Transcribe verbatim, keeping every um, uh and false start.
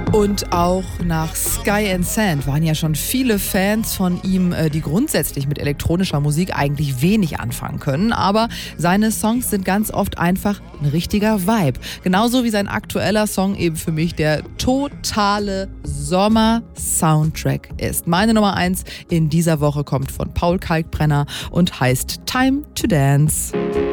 Und auch nach Sky and Sand waren ja schon viele Fans von ihm, die grundsätzlich mit elektronischer Musik eigentlich wenig anfangen können. Aber seine Songs sind ganz oft einfach ein richtiger Vibe. Genauso wie sein aktueller Song eben für mich der totale Sommer-Soundtrack ist. Meine Nummer eins in dieser Woche kommt von Paul Kalkbrenner und heißt Time to Dance.